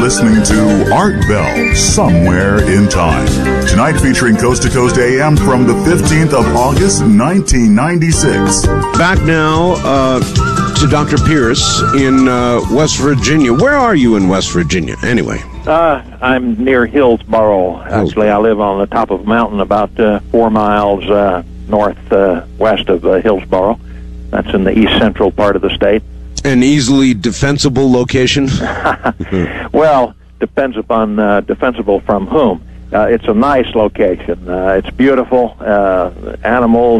Listening to Art Bell, Somewhere in Time. Tonight featuring Coast to Coast AM from the 15th of August, 1996. Back now to Dr. Pierce in West Virginia. Where are you in West Virginia, anyway? I'm near Hillsboro. Actually, I live on the top of a mountain about 4 miles northwest of Hillsboro. That's in the east central part of the state. An easily defensible location? Well, depends upon defensible from whom. It's a nice location. It's beautiful. Animals